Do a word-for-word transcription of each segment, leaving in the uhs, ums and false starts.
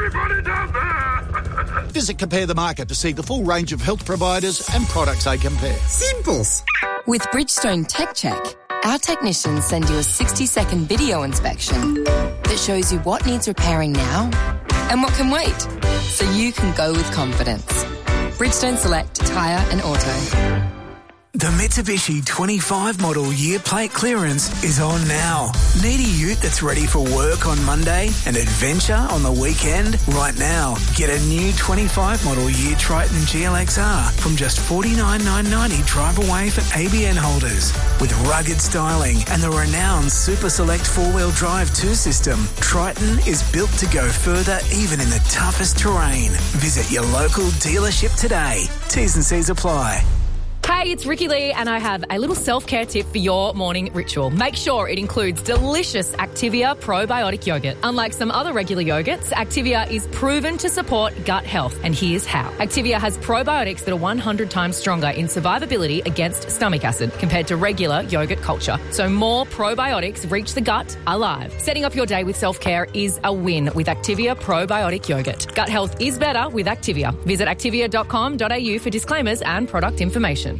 everybody down there? Visit Compare the Market to see the full range of health providers and products they compare. Simples. With Bridgestone Tech Check, our technicians send you a sixty-second video inspection that shows you what needs repairing now and what can wait, so you can go with confidence. Bridgestone Select Tyre and Auto. The Mitsubishi twenty-five model year plate clearance is on now. Need a ute that's ready for work on Monday and adventure on the weekend? Right now, get a new twenty-five model year Triton G L X R from just forty-nine thousand nine hundred ninety drive away for A B N holders. With rugged styling and the renowned Super Select four-wheel drive two system, Triton is built to go further even in the toughest terrain. Visit your local dealership today. T's and C's apply. Hey, it's Ricky Lee and I have a little self-care tip for your morning ritual. Make sure it includes delicious Activia probiotic yogurt. Unlike some other regular yogurts, Activia is proven to support gut health, and here's how. Activia has probiotics that are one hundred times stronger in survivability against stomach acid compared to regular yogurt culture. So more probiotics reach the gut alive. Setting up your day with self-care is a win with Activia probiotic yogurt. Gut health is better with Activia. Visit activia dot com dot a u for disclaimers and product information.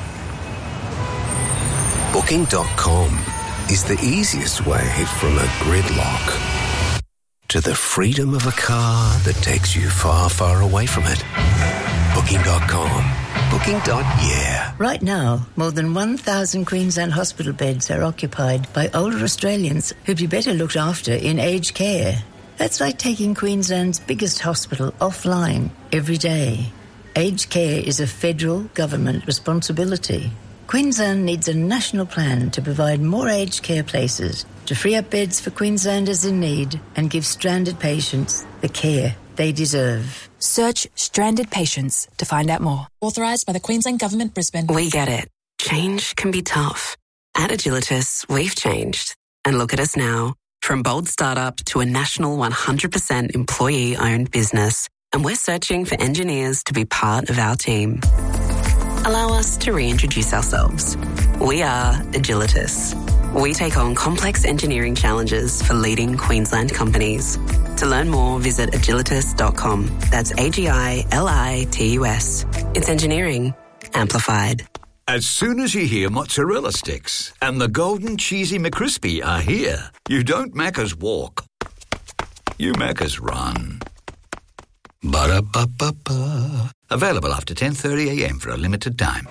Booking dot com is the easiest way from a gridlock to the freedom of a car that takes you far, far away from it. Booking dot com. Booking. Yeah. Right now, more than one thousand Queensland hospital beds are occupied by older Australians who'd be better looked after in aged care. That's like taking Queensland's biggest hospital offline every day. Aged care is a federal government responsibility. Queensland needs a national plan to provide more aged care places, to free up beds for Queenslanders in need and give stranded patients the care they deserve. Search stranded patients to find out more. Authorised by the Queensland Government, Brisbane. We get it. Change can be tough. At Agilitas, we've changed. And look at us now. From bold startup to a national one hundred percent employee-owned business. And we're searching for engineers to be part of our team. Allow us to reintroduce ourselves. We are Agilitas. We take on complex engineering challenges for leading Queensland companies. To learn more, visit agilitas dot com. That's A G I L I T U S. It's engineering amplified. As soon as you hear mozzarella sticks and the golden cheesy McCrispy are here, you don't Macca's walk. You Macca's run. Ba-da-ba-ba-ba. Available after ten thirty a m for a limited time.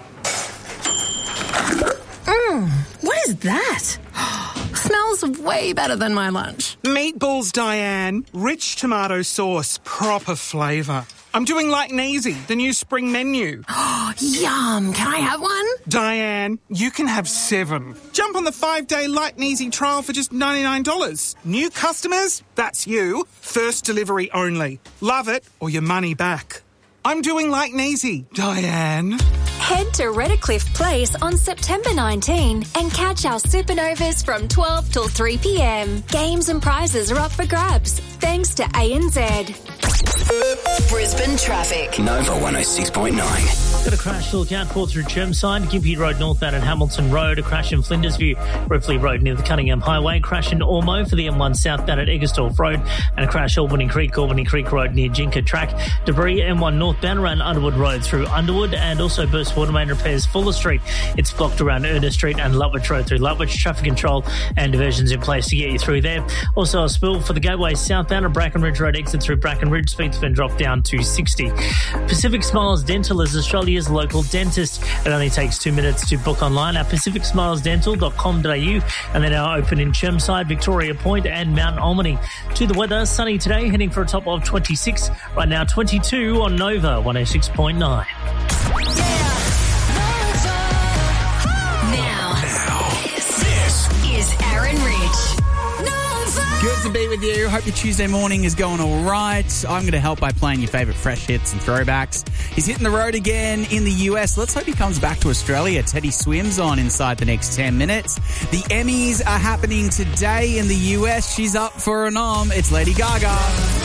Mmm, what is that? Smells way better than my lunch. Meatballs, Diane. Rich tomato sauce, proper flavour. I'm doing like Neasy, the new spring menu. Yum, can I have one? Diane, you can have seven. Jump on the five-day Light and Easy trial for just ninety-nine dollars. New customers? That's you. First delivery only. Love it or your money back. I'm doing like Neasy, Diane. Head to Redcliffe Place on September nineteenth and catch our supernovas from twelve till three p m. Games and prizes are up for grabs, thanks to A N Z. Brisbane traffic. Nova one oh six point nine. Got a crash to look out for through Chermside, Gympie Road northbound at Hamilton Road, a crash in Flinders View, Ripley Road near the Cunningham Highway, crash in Ormo for the M one southbound at Eggersdorf Road, and a crash Albany Creek, Albany Creek Road near Jinka Track. Debris M one northbound around Underwood Road through Underwood, and also burst water main repairs Fuller Street. It's blocked around Ernest Street and Lutwich Road through Lutwich. Traffic control and diversions in place to get you through there. Also a spill for the Gateway southbound at Bracken Ridge Road exit through Bracken Ridge. Speed's been dropped down to sixty. Pacific Smiles Dental is Australia's local dentist. It only takes two minutes to book online at pacific smiles dental dot com dot a u, and they're now open in Chermside, Victoria Point and Mount Albany. To the weather, sunny today, heading for a top of twenty-six. Right now twenty-two on Nova one oh six point nine. Now, this is Aaron Rich. Good to be with you. Hope your Tuesday morning is going all right. I'm going to help by playing your favourite fresh hits and throwbacks. He's hitting the road again in the U S. Let's hope he comes back to Australia. Teddy Swims on inside the next ten minutes. The Emmys are happening today in the U S. She's up for a nom. It's Lady Gaga.